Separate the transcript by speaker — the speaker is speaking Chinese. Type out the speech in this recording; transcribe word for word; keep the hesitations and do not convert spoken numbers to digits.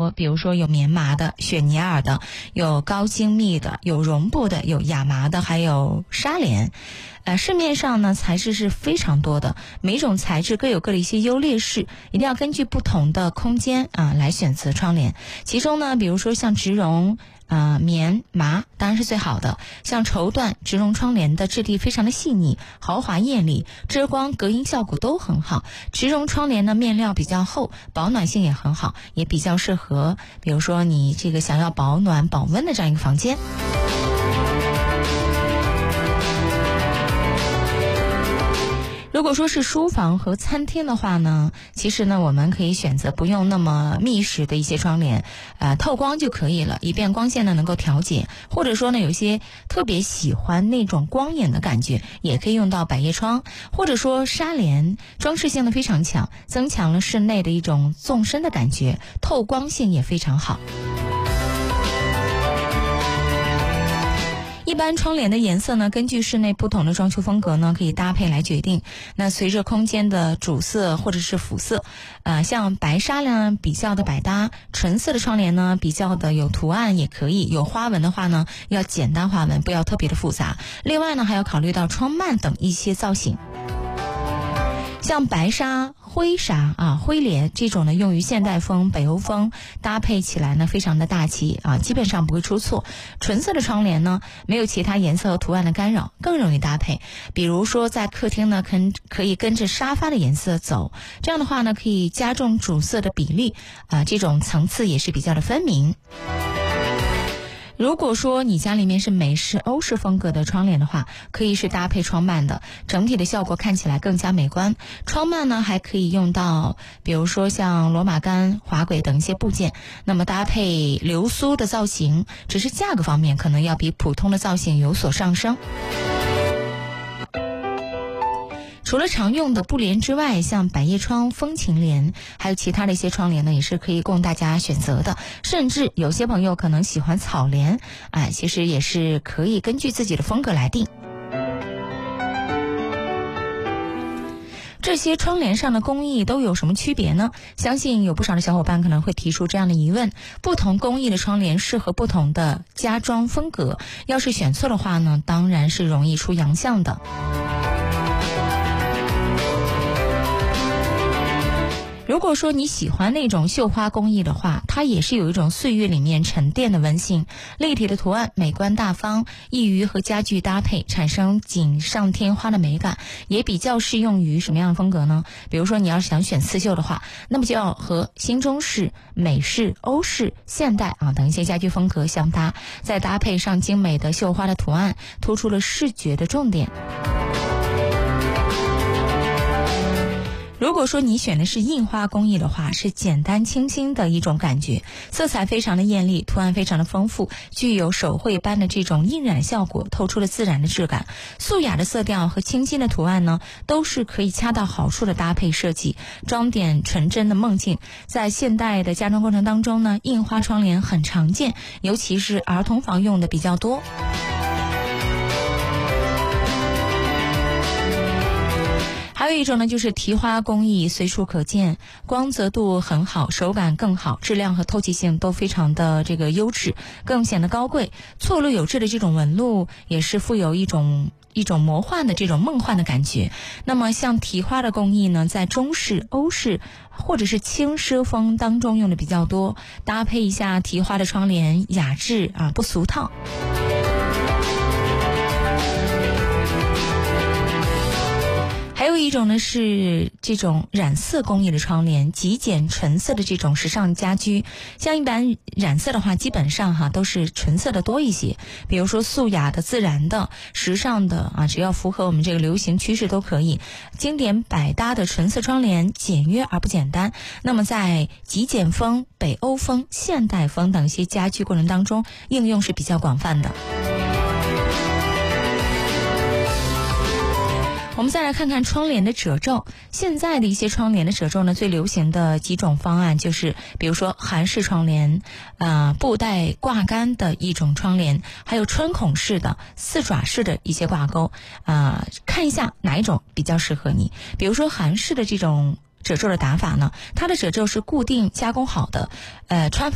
Speaker 1: 多，比如说有棉麻的、雪尼尔的，有高精密的，有绒布的，有亚麻的，还有纱帘。呃，市面上呢材质是非常多的，每种材质各有各的一些优劣势，一定要根据不同的空间啊来选择窗帘。其中呢，比如说像植绒、呃棉麻当然是最好的，像绸缎植绒窗帘的质地非常的细腻、豪华艳丽，遮光隔音效果都很好。植绒窗帘呢面料比较厚，保暖性也很好，也比较适合比如说你这个想要保暖保温的这样一个房间。如果说是书房和餐厅的话呢，其实呢我们可以选择不用那么密实的一些窗帘，呃透光就可以了，以便光线呢能够调节。或者说呢有些特别喜欢那种光影的感觉，也可以用到百叶窗，或者说纱帘，装饰性呢非常强，增强了室内的一种纵深的感觉，透光性也非常好。一般窗帘的颜色呢，根据室内不同的装修风格呢，可以搭配来决定。那随着空间的主色或者是辅色，呃，像白纱呢比较的百搭，纯色的窗帘呢比较的有图案也可以，有花纹的话呢要简单花纹，不要特别的复杂。另外呢还要考虑到窗幔等一些造型。像白纱、灰纱啊、灰帘这种呢，用于现代风、北欧风，搭配起来呢非常的大气啊，基本上不会出错。纯色的窗帘呢，没有其他颜色和图案的干扰，更容易搭配。比如说在客厅呢，可可以跟着沙发的颜色走，这样的话呢，可以加重主色的比例啊，这种层次也是比较的分明。如果说你家里面是美式、欧式风格的窗帘的话，可以是搭配窗幔的，整体的效果看起来更加美观。窗幔呢还可以用到比如说像罗马杆、滑轨等一些部件，那么搭配流苏的造型，只是价格方面可能要比普通的造型有所上升。除了常用的布帘之外，像百叶窗、风琴帘，还有其他的一些窗帘呢，也是可以供大家选择的。甚至有些朋友可能喜欢草帘，哎，其实也是可以根据自己的风格来定。这些窗帘上的工艺都有什么区别呢？相信有不少的小伙伴可能会提出这样的疑问。不同工艺的窗帘适合不同的家装风格，要是选错的话呢，当然是容易出洋相的。如果说你喜欢那种绣花工艺的话，它也是有一种岁月里面沉淀的温馨，立体的图案美观大方，易于和家具搭配，产生锦上添花的美感，也比较适用于什么样的风格呢？比如说你要是想选刺绣的话，那么就要和新中式、美式、欧式、现代啊等一些家具风格相搭，再搭配上精美的绣花的图案，突出了视觉的重点。如果说你选的是印花工艺的话，是简单清新的一种感觉，色彩非常的艳丽，图案非常的丰富，具有手绘般的这种印染效果，透出了自然的质感。素雅的色调和清新的图案呢，都是可以恰到好处的搭配设计，装点纯真的梦境。在现代的家装过程当中呢，印花窗帘很常见，尤其是儿童房用的比较多。还有一种呢，就是提花工艺随处可见，光泽度很好，手感更好，质量和透气性都非常的这个优质，更显得高贵。错落有致的这种纹路也是富有一种一种魔幻的这种梦幻的感觉。那么像提花的工艺呢，在中式、欧式或者是轻奢风当中用的比较多，搭配一下提花的窗帘，雅致啊，不俗套。还有一种呢是这种染色工艺的窗帘，极简纯色的这种时尚家居。像一般染色的话，基本上哈都是纯色的多一些，比如说素雅的、自然的、时尚的啊，只要符合我们这个流行趋势都可以。经典百搭的纯色窗帘，简约而不简单。那么在极简风、北欧风、现代风等一些家居过程当中，应用是比较广泛的。我们再来看看窗帘的褶皱。现在的一些窗帘的褶皱呢，最流行的几种方案就是，比如说韩式窗帘，呃，布带挂杆的一种窗帘，还有穿孔式的、四爪式的一些挂钩，啊、呃，看一下哪一种比较适合你。比如说韩式的这种褶皱的打法呢，它的褶皱是固定加工好的，呃，穿